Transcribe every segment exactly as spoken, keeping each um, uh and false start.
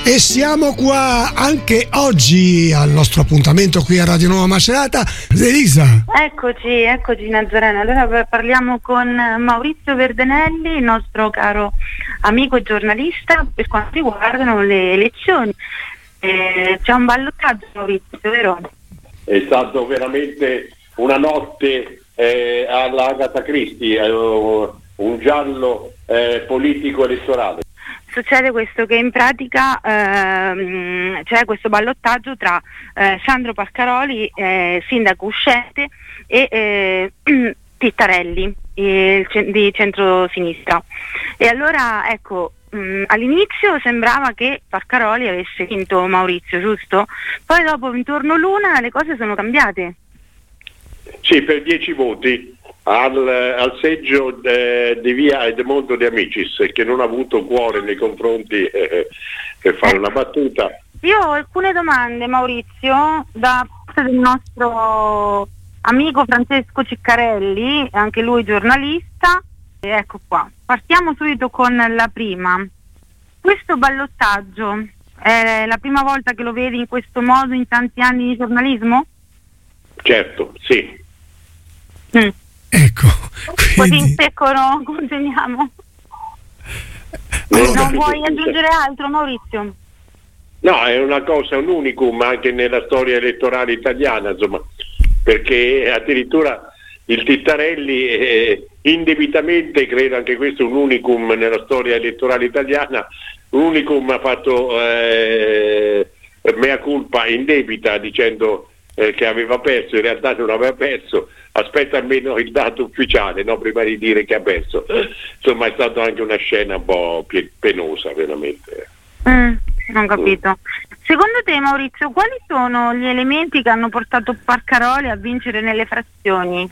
E siamo qua anche oggi al nostro appuntamento qui a Radio Nuova Macerata. Elisa. Eccoci, eccoci Nazareno. Allora parliamo con Maurizio Verdenelli, il nostro caro amico e giornalista, per quanto riguardano le elezioni. Eh, c'è un ballottaggio, Maurizio, vero? È stato veramente una notte eh, alla Agatha Christie, eh, un giallo eh, politico elettorale. Succede questo, che in pratica ehm, c'è questo ballottaggio tra eh, Sandro Paccaroli, eh, sindaco uscente, e eh, Tittarelli eh, di centrosinistra. E allora ecco, mh, all'inizio sembrava che Paccaroli avesse vinto Maurizio, giusto? Poi dopo, intorno l'una, le cose sono cambiate. Sì, per dieci voti. Al, al seggio eh, di via Edmondo De Amicis, che non ha avuto cuore nei confronti eh, per fare una battuta. Io ho alcune domande, Maurizio, da parte del nostro amico Francesco Ciccarelli, anche lui giornalista. E ecco qua, partiamo subito con la prima. Questo ballottaggio è la prima volta che lo vedi in questo modo in tanti anni di giornalismo? Certo, sì. Mm. Ecco, quindi... Così in secco no, continuiamo. Non, non vuoi aggiungere altro, Maurizio? No, è una cosa, un unicum anche nella storia elettorale italiana, insomma, perché addirittura il Tittarelli eh, indebitamente, credo anche questo è un unicum nella storia elettorale italiana, un unicum ha fatto eh, mea culpa indebita dicendo eh, che aveva perso, in realtà non aveva perso. Aspetta almeno il dato ufficiale, no? Prima di dire che ha perso. Insomma, è stata anche una scena un po' penosa, veramente. Mm, non capito. Mm. Secondo te, Maurizio, quali sono gli elementi che hanno portato Paccaroli a vincere nelle frazioni?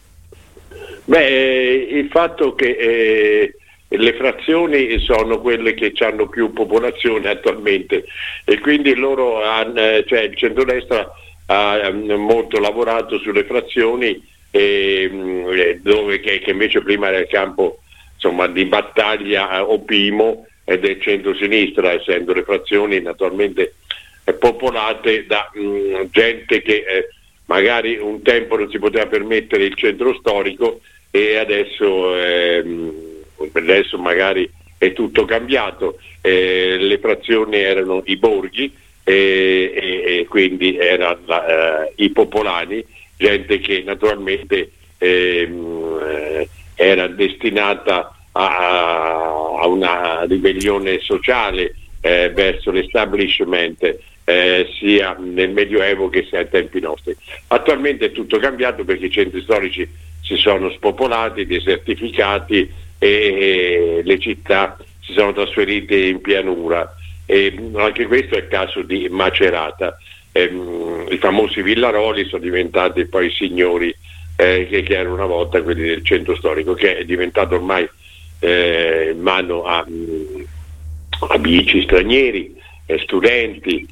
Beh, eh, il fatto che eh, le frazioni sono quelle che hanno più popolazione attualmente e quindi loro hanno, cioè il centrodestra ha molto lavorato sulle frazioni. E, dove che, che invece prima era il campo insomma di battaglia opimo e del centro-sinistra, essendo le frazioni naturalmente eh, popolate da mh, gente che eh, magari un tempo non si poteva permettere il centro storico e adesso, eh, adesso magari è tutto cambiato. Eh, le frazioni erano i borghi e, e, e quindi erano eh, i popolani, gente che naturalmente ehm, eh, era destinata a, a una ribellione sociale eh, verso l'establishment eh, sia nel Medioevo che sia ai tempi nostri. Attualmente è tutto cambiato perché i centri storici si sono spopolati, desertificati e, e le città si sono trasferite in pianura e anche questo è il caso di Macerata. Ehm, i famosi villaroli sono diventati poi signori eh, che, che erano una volta quelli del centro storico, che è diventato ormai eh, in mano a, a bici stranieri, eh, studenti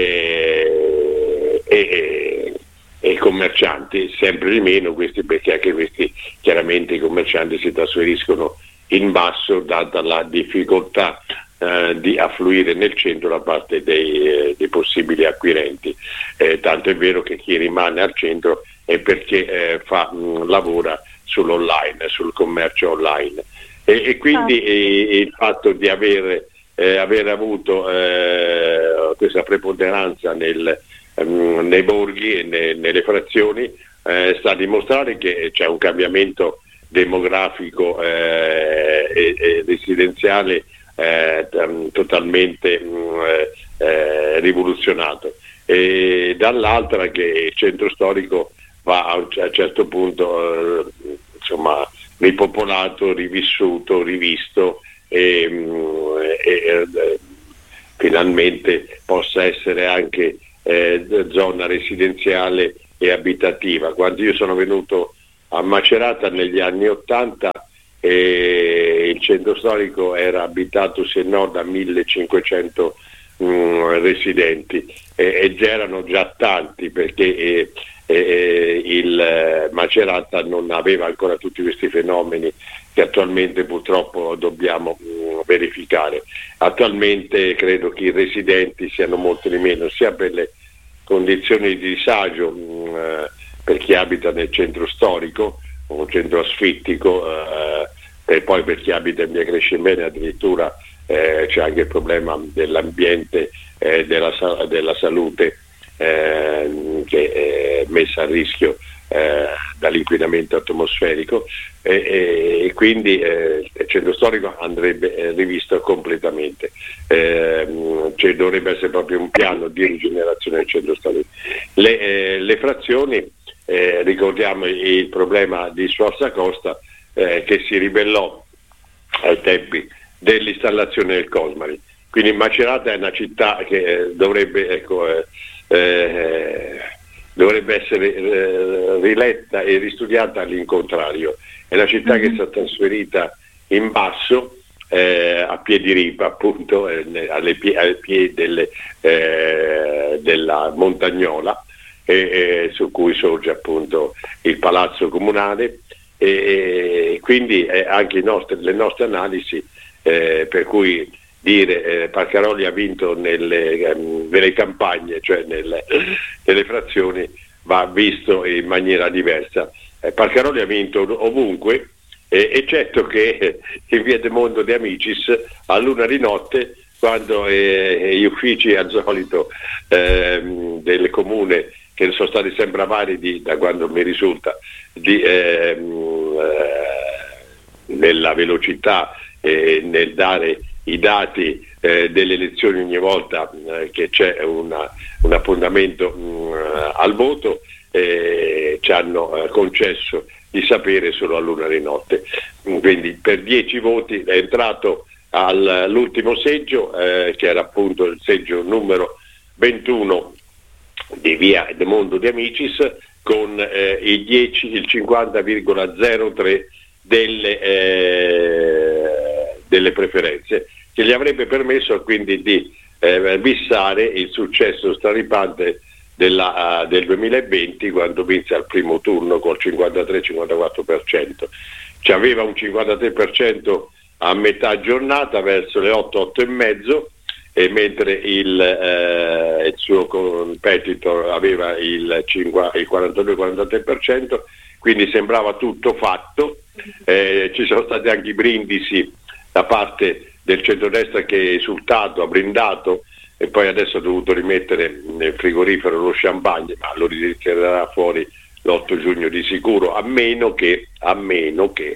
eh, e, e commercianti, sempre di meno questi, perché anche questi chiaramente i commercianti si trasferiscono in basso data la difficoltà Uh, di affluire nel centro da parte dei, eh, dei possibili acquirenti, eh, tanto è vero che chi rimane al centro è perché eh, fa, mh, lavora sull'online, sul commercio online e, e quindi ah. eh, il fatto di aver, eh, aver avuto eh, questa preponderanza nel, mh, nei borghi e ne, nelle frazioni eh, sta a dimostrare che c'è un cambiamento demografico eh, e, e residenziale Eh, totalmente mh, eh, rivoluzionato e dall'altra che il centro storico va a un certo punto eh, insomma ripopolato, rivissuto, rivisto e, mh, e eh, finalmente possa essere anche eh, zona residenziale e abitativa. Quando io sono venuto a Macerata negli anni ottanta e il centro storico era abitato se no da millecinquecento mh, residenti e, e c'erano già tanti perché eh, eh, il Macerata non aveva ancora tutti questi fenomeni che attualmente purtroppo dobbiamo mh, verificare. Attualmente credo che i residenti siano molto di meno, sia per le condizioni di disagio mh, per chi abita nel centro storico, un centro asfittico, eh, e poi per chi abita in via Crescembene addirittura eh, c'è anche il problema dell'ambiente e eh, della, della salute eh, che è messa a rischio eh, dall'inquinamento atmosferico e, e quindi eh, il centro storico andrebbe eh, rivisto completamente. Eh, cioè dovrebbe essere proprio un piano di rigenerazione del centro storico. Le, eh, le frazioni, eh, ricordiamo il problema di Sforza Costa eh, che si ribellò ai tempi dell'installazione del Cosmari. Quindi Macerata è una città che eh, dovrebbe ecco, eh, eh, dovrebbe essere eh, riletta e ristudiata all'incontrario. È una città mm-hmm. che si è trasferita in basso, eh, a piedi ripa appunto, eh, alle pie- ai piedi delle, eh, della Montagnola, e, e, su cui sorge appunto il Palazzo Comunale, e, e quindi eh, anche i nostri, le nostre analisi, eh, per cui dire eh, Parcaroli ha vinto nelle, ehm, nelle campagne, cioè nelle, nelle frazioni, va visto in maniera diversa. Eh, Parcaroli ha vinto ovunque, eh, eccetto che eh, in via de Mondo de Amicis a luna di notte, quando eh, gli uffici al solito eh, del comune, che sono stati sempre avari da quando mi risulta, di, eh, eh, nella velocità e eh, nel dare i dati eh, delle elezioni ogni volta eh, che c'è una, un appuntamento mh, al voto, eh, ci hanno eh, concesso di sapere solo a luna di notte. Quindi per dieci voti è entrato all'ultimo seggio, eh, che era appunto il seggio numero ventuno di via de Mondo de Amicis, con eh, i dieci, il cinquanta virgola zero tre delle, eh, delle preferenze, che gli avrebbe permesso quindi di eh, bissare il successo straripante della, uh, del duemilaventi, quando vinse al primo turno col cinquantatré cinquantaquattro per cento. Ci aveva un cinquantatré per cento a metà giornata, verso le otto otto e mezzo, e mentre il, eh, il suo competitor aveva il, il quarantadue quarantatré per cento, quindi sembrava tutto fatto. Eh, ci sono stati anche i brindisi da parte del centrodestra che è esultato, ha brindato, e poi adesso ha dovuto rimettere nel frigorifero lo champagne, ma lo ritirerà fuori l'otto giugno di sicuro, a meno che, a meno che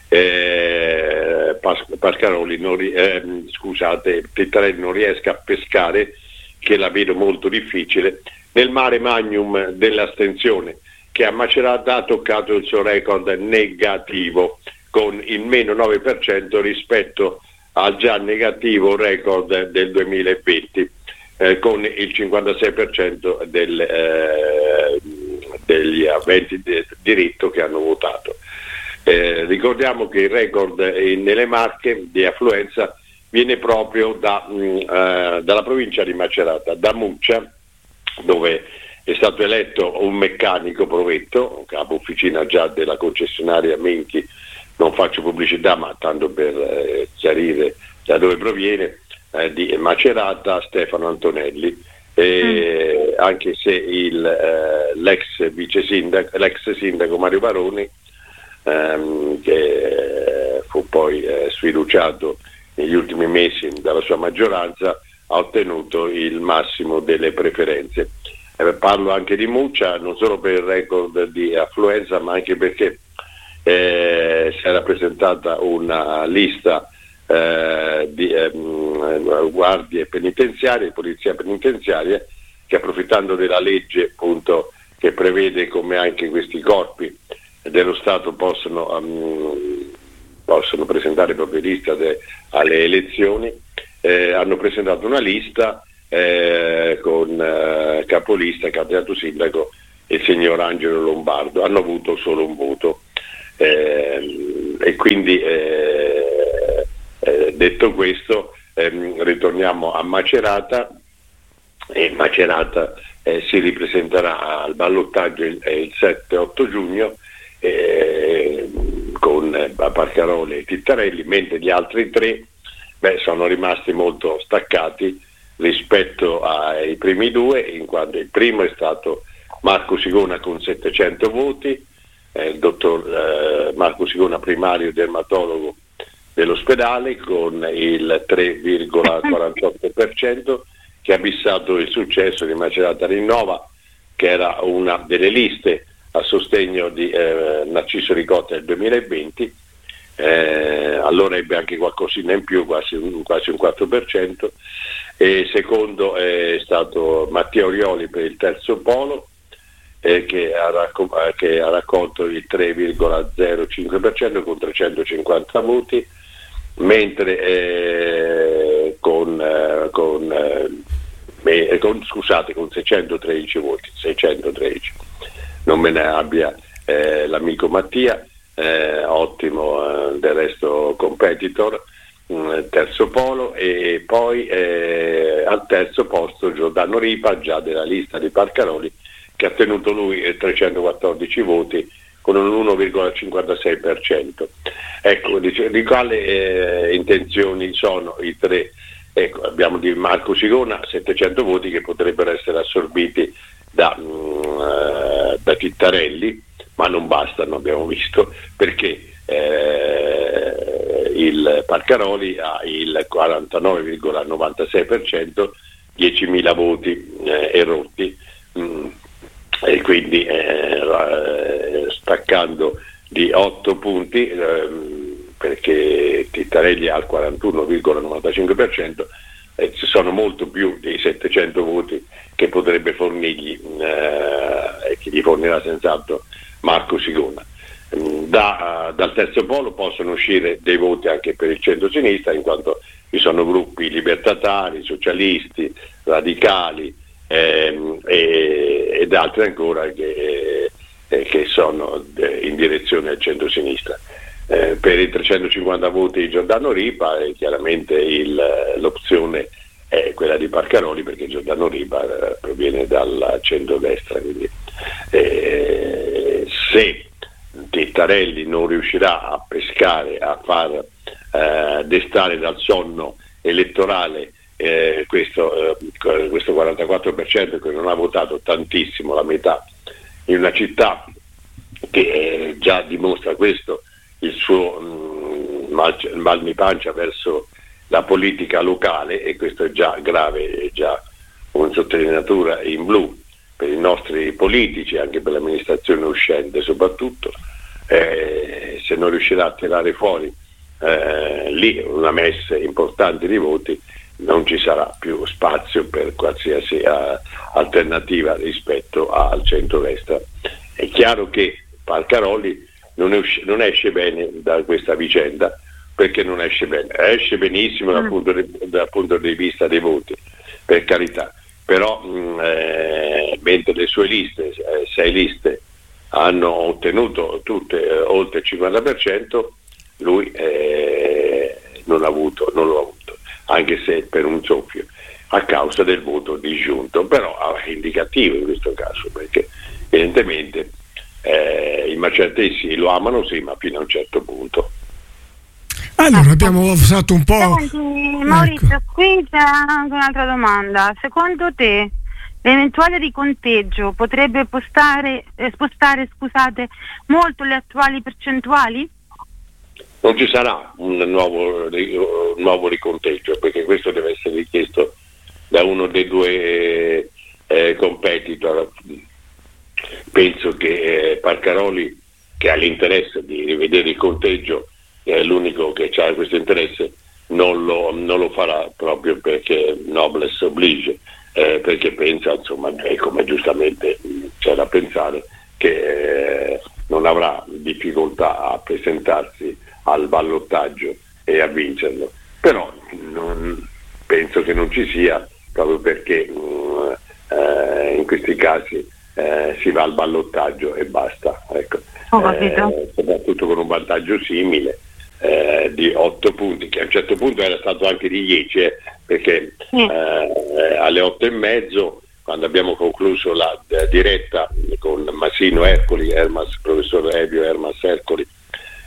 eh, Pas- Pascaroli non ri- eh, scusate, Tittarelli non riesca a pescare, che la vedo molto difficile, nel mare magnum dell'astensione, che a Macerata ha toccato il suo record negativo con il meno nove per cento rispetto al già negativo record del duemilaventi, eh, con il cinquantasei per cento del, eh, degli aventi di diritto che hanno votato. Eh, ricordiamo che il record in, nelle Marche di affluenza viene proprio da, mh, eh, dalla provincia di Macerata, da Muccia, dove è stato eletto un meccanico Provetto, un capo officina già della concessionaria Menchi, non faccio pubblicità ma tanto per eh, chiarire da dove proviene, eh, di Macerata, Stefano Antonelli, eh, mm. anche se il, eh, l'ex vice sindaco, l'ex sindaco Mario Baroni, ehm, che fu poi eh, sfiduciato negli ultimi mesi dalla sua maggioranza, ha ottenuto il massimo delle preferenze. Eh, parlo anche di Muccia, non solo per il record di affluenza, ma anche perché eh, si era presentata una lista eh, di eh, guardie penitenziarie, polizia penitenziaria, che approfittando della legge appunto che prevede come anche questi corpi dello Stato possono, um, possono presentare proprie liste de, alle elezioni, eh, hanno presentato una lista eh, con eh, capolista, candidato sindaco, il signor Angelo Lombardo. Hanno avuto solo un voto, eh, e quindi eh, eh, detto questo ehm, ritorniamo a Macerata, e Macerata eh, si ripresenterà al ballottaggio il, il sette otto giugno, eh, con con eh, Parcaroli e Tittarelli, mentre gli altri tre beh, sono rimasti molto staccati rispetto ai primi due, in quanto il primo è stato Marco Sigona con settecento voti, eh, il dottor eh, Marco Sigona, primario dermatologo dell'ospedale, con il tre virgola quarantotto per cento, che ha bissato il successo di Macerata Rinnova, che era una delle liste a sostegno di eh, Narciso Ricotta nel duemilaventi. Eh, allora ebbe anche qualcosina in più, quasi un, quasi un quattro per cento, e secondo è stato Mattia Orioli per il terzo polo, eh, che, ha racco- che ha raccolto il tre virgola zero cinque per cento con trecentocinquanta voti, mentre eh, con, eh, con, eh, con, scusate, con seicentotredici voti, seicentotredici, non me ne abbia eh, l'amico Mattia. Eh, ottimo, eh, del resto competitor, mh, terzo polo, e poi eh, al terzo posto Giordano Ripa, già della lista di Parcaroli, che ha tenuto lui eh, trecentoquattordici voti con un uno virgola cinquantasei per cento. Ecco, di, di quale eh, intenzioni sono i tre? Ecco, abbiamo di Marco Sigona settecento voti che potrebbero essere assorbiti da, mh, da Tittarelli, ma non bastano, abbiamo visto, perché eh, il Parcaroli ha il quarantanove virgola novantasei per cento, diecimila voti eh, erotti, mh, e quindi eh, staccando di otto punti, eh, perché Tittarelli ha il quarantuno virgola novantacinque per cento, eh, ci sono molto più dei settecento voti che potrebbe fornirgli eh, e che gli fornirà senz'altro Marco Sigona. Da, dal terzo polo possono uscire dei voti anche per il centro-sinistra, in quanto vi sono gruppi libertatari, socialisti, radicali ehm, e, ed altri ancora che, eh, che sono in direzione al centro-sinistra. Eh, per i trecentocinquanta voti di Giordano Ripa eh, chiaramente il, l'opzione è quella di Parcaroli, perché Giordano Ripa eh, proviene dal centro-destra, quindi eh, se Tittarelli non riuscirà a pescare, a far eh, destare dal sonno elettorale eh, questo, eh, questo quarantaquattro per cento che non ha votato tantissimo, la metà, in una città che eh, già dimostra questo, il suo mh, mal, mal di pancia verso la politica locale, e questo è già grave, è già una sottolineatura in blu per i nostri politici, anche per l'amministrazione uscente soprattutto. Eh, se non riuscirà a tirare fuori eh, lì una messe importante di voti, non ci sarà più spazio per qualsiasi uh, alternativa rispetto al centro-destra. È chiaro che Parcaroli non, usci- non esce bene da questa vicenda, perché non esce bene, esce benissimo dal punto di, dal punto di vista dei voti, per carità, però mh, eh, mentre le sue liste, eh, sei liste, hanno ottenuto tutte eh, oltre il cinquanta per cento, lui eh, non ha avuto, non l'ha avuto, anche se per un soffio, a causa del voto disgiunto, però è indicativo in questo caso, perché evidentemente eh, i maceratesi lo amano sì, ma fino a un certo punto. Allora abbiamo usato un po'. Senti, Maurizio, ecco, qui c'è anche un'altra domanda. Secondo te l'eventuale riconteggio potrebbe postare, eh, spostare scusate, molto le attuali percentuali? Non ci sarà un nuovo, un nuovo riconteggio, perché questo deve essere richiesto da uno dei due eh, competitor. Penso che eh, Parcaroli, che ha l'interesse di rivedere il conteggio, è l'unico che ha questo interesse, non lo, non lo farà, proprio perché noblesse oblige, eh, perché pensa, insomma, e come giustamente c'è da pensare, che eh, non avrà difficoltà a presentarsi al ballottaggio e a vincerlo, però non, penso che non ci sia, proprio perché mh, eh, in questi casi eh, si va al ballottaggio e basta, ecco. Ho capito. Eh, soprattutto con un vantaggio simile eh, di otto punti, che a un certo punto era stato anche di dieci, eh, perché sì. eh, alle otto e mezzo, quando abbiamo concluso la, la diretta con Massino Ercoli, Hermas, professor Evio Hermas Ercoli,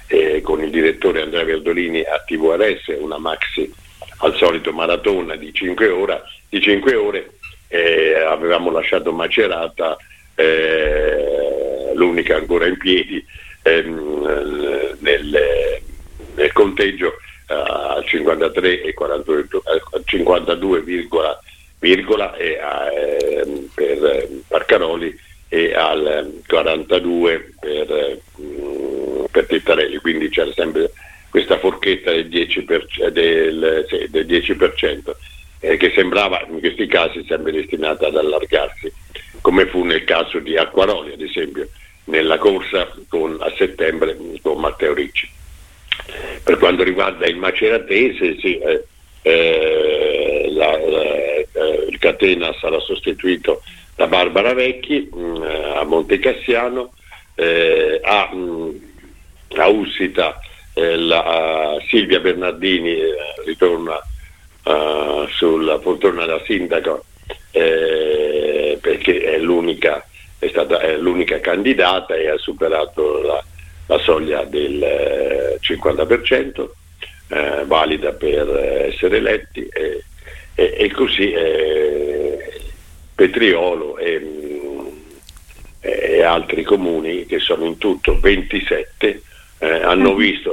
eh, con il direttore Andrea Verdolini a T V R S, una maxi al solito maratona di cinque ore, di cinque ore eh, avevamo lasciato Macerata, eh, l'unica ancora in piedi, ehm, nel, nel conteggio eh, al cinquantatré e quarantadue, al cinquantadue virgola, virgola e a, eh, per Parcaroli e al quarantadue per, per Tittarelli, quindi c'era sempre questa forchetta del dieci per cento, del, sì, del dieci per cento eh, che sembrava in questi casi sempre destinata ad allargarsi, come fu nel caso di Acquaroli ad esempio nella corsa con, a settembre con Matteo Ricci. Per quanto riguarda il maceratese, sì, eh, eh, la, la, eh, il Catena sarà sostituito da Barbara Vecchi mh, a Montecassiano, eh, a, mh, a Ussita eh, la, uh, Silvia Bernardini eh, ritorna uh, sulla poltrona da sindaco eh, perché è l'unica, è stata, è l'unica candidata e ha superato la, la soglia del eh, cinquanta per cento eh, valida per essere eletti e, e, e così eh, Petriolo e, e altri comuni, che sono in tutto ventisette, eh, hanno visto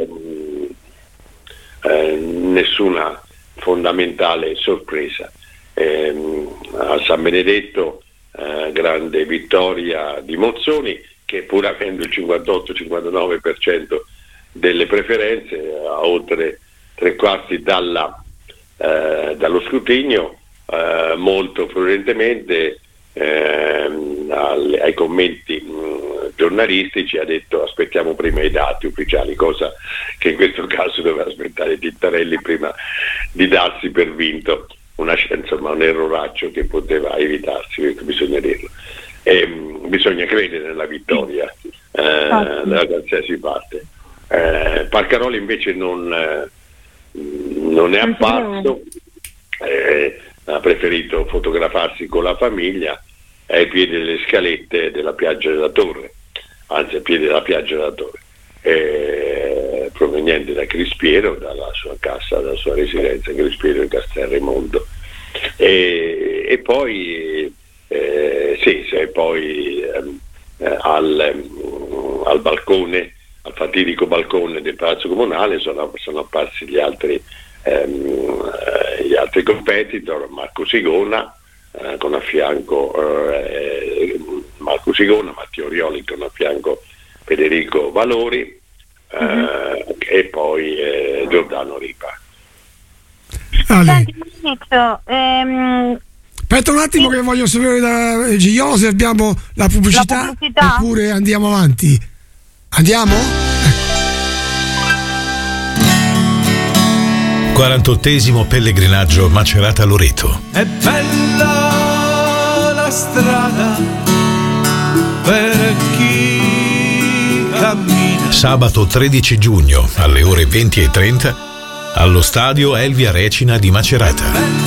eh, nessuna fondamentale sorpresa. Eh, a San Benedetto eh, grande vittoria di Mozzoni, che pur avendo il cinquantotto cinquantanove per cento delle preferenze, a oltre tre quarti dalla, eh, dallo scrutinio, eh, molto prudentemente eh, alle, ai commenti mh, giornalistici ha detto aspettiamo prima i dati ufficiali, cosa che in questo caso doveva aspettare Tittarelli prima di darsi per vinto, una, insomma, un erroraccio che poteva evitarsi, bisogna dirlo. E, mh, bisogna credere nella vittoria eh, da qualsiasi parte. Eh, Parcaroli invece non, eh, non è apparso, eh, ha preferito fotografarsi con la famiglia ai piedi delle scalette della piaggia della Torre, anzi ai piedi della piaggia della Torre, eh, proveniente da Crispiero, dalla sua casa, dalla sua residenza in Crispiero in Castelraimondo. E, e poi eh, sì, se poi ehm, eh, al, um, al balcone, al fatidico balcone del Palazzo Comunale sono, sono apparsi gli altri ehm, gli altri competitor, Marco Sigona eh, con a fianco eh, Marco Sigona, Matteo Rioli con a fianco Federico Valori eh, mm-hmm. e poi eh, Giordano Ripa. Senti, ehm... aspetta un attimo sì. Che voglio sapere da Giglio se abbiamo la pubblicità, la pubblicità oppure andiamo avanti. Andiamo? quarantottesimo pellegrinaggio Macerata Loreto. È bella la strada per chi cammina. Sabato tredici giugno alle ore venti e trenta allo stadio Elvia Recina di Macerata.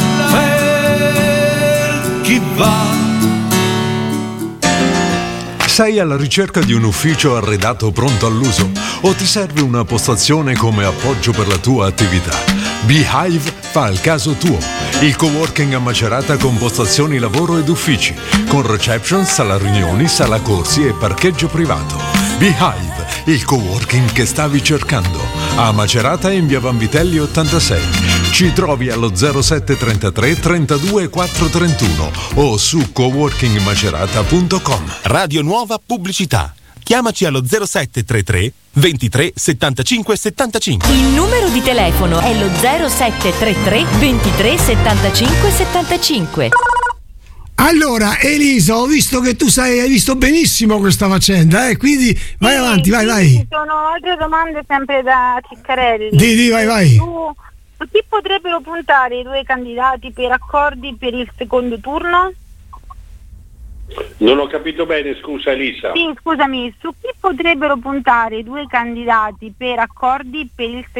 Per chi va. Sei alla ricerca di un ufficio arredato pronto all'uso o ti serve una postazione come appoggio per la tua attività? Beehive fa il caso tuo. Il coworking a Macerata con postazioni lavoro ed uffici, con reception, sala riunioni, sala corsi e parcheggio privato. Beehive, il coworking che stavi cercando. A Macerata in via Vanvitelli ottantasei. Ci trovi allo zero sette trentatré trentadue quattro trentuno o su coworking macerata punto com. Radio Nuova Pubblicità. Chiamaci allo zero sette trentatré ventitré settantacinque settantacinque. Il numero di telefono è lo zero sette trentatré ventitré settantacinque settantacinque. Allora Elisa, ho visto che tu sai, hai visto benissimo questa faccenda, eh? Quindi vai sì, avanti, vai, sì, vai. Ci sono altre domande sempre da Ciccarelli. Di, di, vai, vai. Su, su chi potrebbero puntare i due candidati per accordi per il secondo turno? Non ho capito bene, scusa Elisa. Sì, scusami, su chi potrebbero puntare i due candidati per accordi per il secondo